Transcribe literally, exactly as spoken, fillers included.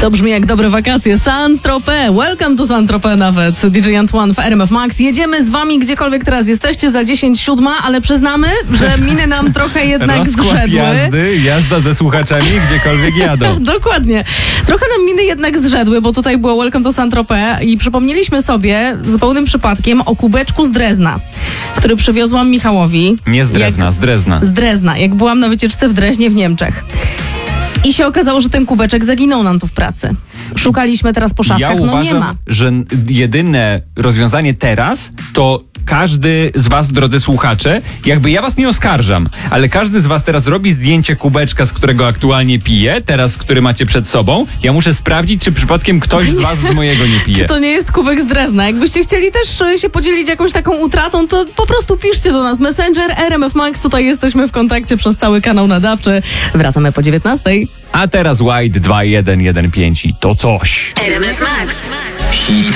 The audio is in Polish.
To brzmi jak dobre wakacje. Saint-Tropez. Welcome to Saint-Tropez nawet. D J Antoine w R M F Max. Jedziemy z wami gdziekolwiek teraz jesteście za dziesięć siódma, ale przyznamy, że miny nam trochę jednak Rozkład zrzedły. jazdy, jazda ze słuchaczami gdziekolwiek jadą. Dokładnie. Trochę nam miny jednak zrzedły, bo tutaj było Welcome to Saint-Tropez i przypomnieliśmy sobie zupełnym przypadkiem o kubeczku z Drezna, który przywiozłam Michałowi. Nie z Drezna, jak, z Drezna. Z Drezna, jak byłam na wycieczce w Dreźnie w Niemczech. I się okazało, że ten kubeczek zaginął nam tu w pracy. Szukaliśmy teraz po szafkach, Ja no uważam, nie ma. że jedyne rozwiązanie teraz to każdy z was, drodzy słuchacze, jakby ja was nie oskarżam, ale każdy z was teraz robi zdjęcie kubeczka, z którego aktualnie pije, teraz, który macie przed sobą. Ja muszę sprawdzić, czy przypadkiem ktoś z was z mojego nie pije. Czy to nie jest kubek z Drezna? Jakbyście chcieli też e, się podzielić jakąś taką utratą, to po prostu piszcie do nas. Messenger, R M F Max, tutaj jesteśmy w kontakcie przez cały kanał nadawczy. Wracamy po dziewiętnastej. A teraz White dwa jeden jeden pięć i to coś. R M F Max. Hit